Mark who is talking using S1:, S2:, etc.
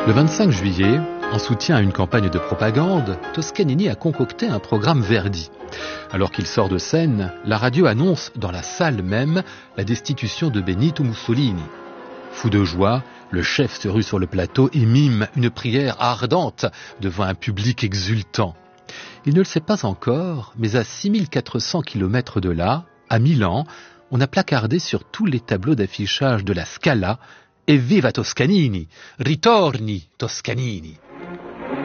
S1: Le 25 juillet, en soutien à une campagne de propagande, Toscanini a concocté un programme Verdi. Alors qu'il sort de scène, la radio annonce dans la salle même la destitution de Benito Mussolini. Fou de joie, le chef se rue sur le plateau et mime une prière ardente devant un public exultant. Il ne le sait pas encore, mais à 6400 km de là, à Milan, on a placardé sur tous les tableaux d'affichage de la Scala « Evviva Toscanini! Ritorni Toscanini !»